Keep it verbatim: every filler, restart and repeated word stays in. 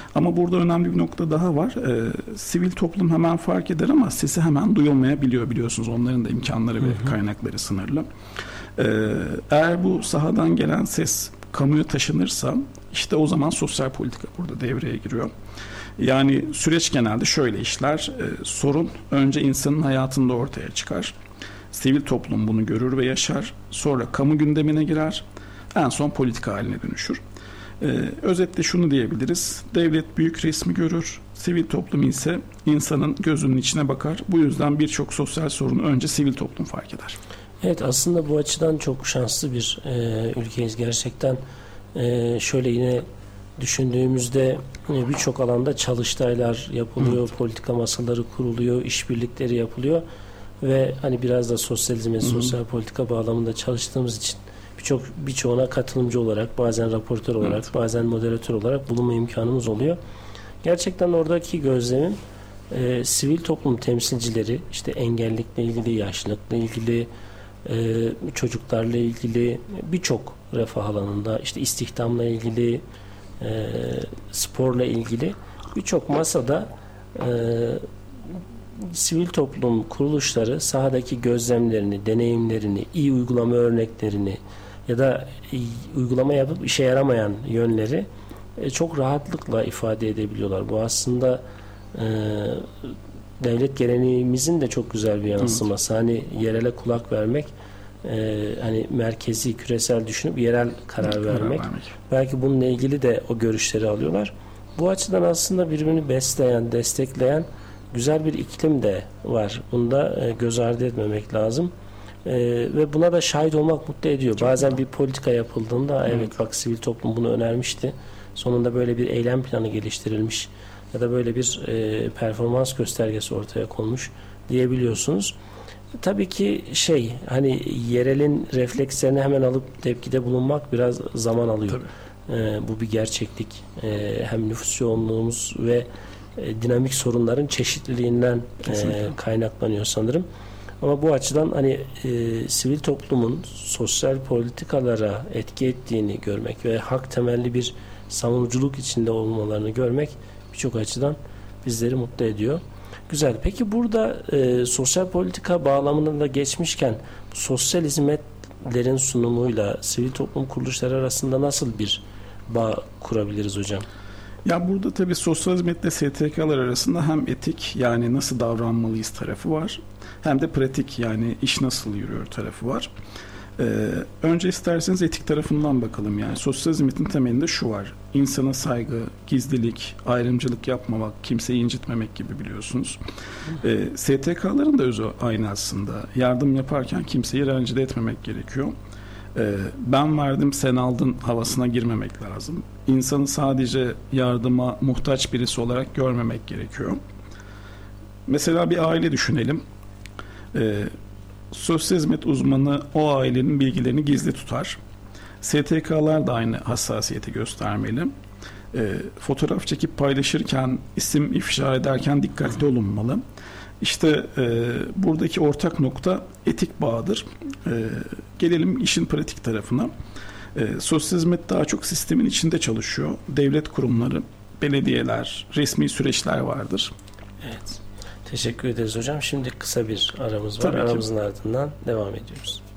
Ama burada önemli bir nokta daha var. E, sivil toplum hemen fark eder ama sesi hemen duyulmayabiliyor, biliyorsunuz. Onların da imkanları ve kaynakları sınırlı. E, eğer bu sahadan gelen ses kamuya taşınırsa işte o zaman sosyal politika burada devreye giriyor. Yani süreç genelde şöyle işler. E, sorun önce insanın hayatında ortaya çıkar. Sivil toplum bunu görür ve yaşar. Sonra kamu gündemine girer. En son politika haline dönüşür. Ee, özetle şunu diyebiliriz. Devlet büyük resmi görür. Sivil toplum ise insanın gözünün içine bakar. Bu yüzden birçok sosyal sorunu önce sivil toplum fark eder. Evet, aslında bu açıdan çok şanslı bir e, ülkeyiz gerçekten. E, şöyle yine düşündüğümüzde e, birçok alanda çalıştaylar yapılıyor, evet. Politika masaları kuruluyor, işbirlikleri yapılıyor ve hani biraz da sosyalizm ve Hı-hı. sosyal politika bağlamında çalıştığımız için birçok birçoğuna katılımcı olarak, bazen raportör olarak, evet. bazen moderatör olarak bulunma imkanımız oluyor. Gerçekten oradaki gözlemim e, sivil toplum temsilcileri işte engellilikle ilgili, yaşlılıkla ilgili, e, çocuklarla ilgili birçok refah alanında, işte istihdamla ilgili, e, sporla ilgili birçok masada e, sivil toplum kuruluşları sahadaki gözlemlerini, deneyimlerini, iyi uygulama örneklerini ya da uygulama yapıp işe yaramayan yönleri e, çok rahatlıkla ifade edebiliyorlar. Bu aslında e, devlet geleneğimizin de çok güzel bir yansıması. Evet. Hani yerele kulak vermek, e, hani merkezi, küresel düşünüp yerel karar, karar vermek. vermek. Belki bununla ilgili de o görüşleri alıyorlar. Bu açıdan aslında birbirini besleyen, destekleyen güzel bir iklim de var. Bunu da e, göz ardı etmemek lazım. Ee, ve buna da şahit olmak mutlu ediyor. Çok Bazen güzel. Bir politika yapıldığında evet. evet bak sivil toplum bunu önermişti. Sonunda böyle bir eylem planı geliştirilmiş ya da böyle bir e, performans göstergesi ortaya konmuş diyebiliyorsunuz. Tabii ki şey hani yerelin reflekslerini hemen alıp tepkide bulunmak biraz zaman alıyor. Ee, bu bir gerçeklik. Ee, hem nüfus yoğunluğumuz ve e, dinamik sorunların çeşitliliğinden e, kaynaklanıyor sanırım. Ama bu açıdan hani e, sivil toplumun sosyal politikalara etki ettiğini görmek ve hak temelli bir savunuculuk içinde olmalarını görmek birçok açıdan bizleri mutlu ediyor. Güzel. Peki burada e, sosyal politika bağlamında da geçmişken sosyal hizmetlerin sunumuyla sivil toplum kuruluşları arasında nasıl bir bağ kurabiliriz hocam? Ya burada tabii sosyal hizmetle S T K'lar arasında hem etik yani nasıl davranmalıyız tarafı var. Hem de pratik yani iş nasıl yürüyor tarafı var. Ee, önce isterseniz etik tarafından bakalım. Yani sosyal hizmetin temelinde şu var. İnsana saygı, gizlilik, ayrımcılık yapmamak, kimseyi incitmemek gibi biliyorsunuz. Ee, S T K'ların da özü aynı aslında. Yardım yaparken kimseyi rencide etmemek gerekiyor. Ee, ben verdim sen aldın havasına girmemek lazım. İnsanı sadece yardıma muhtaç birisi olarak görmemek gerekiyor. Mesela bir aile düşünelim. Ee, sosyal hizmet uzmanı o ailenin bilgilerini gizli tutar. S T K'lar da aynı hassasiyeti göstermeli. Ee, fotoğraf çekip paylaşırken, isim ifşa ederken dikkatli olunmalı. İşte e, buradaki ortak nokta etik bağdır. E, gelelim işin pratik tarafına. E, sosyal hizmet daha çok sistemin içinde çalışıyor. Devlet kurumları, belediyeler, resmi süreçler vardır. Evet. Teşekkür ederiz hocam. Şimdi kısa bir aramız var. Tabii ki. Aramızın ardından devam ediyoruz.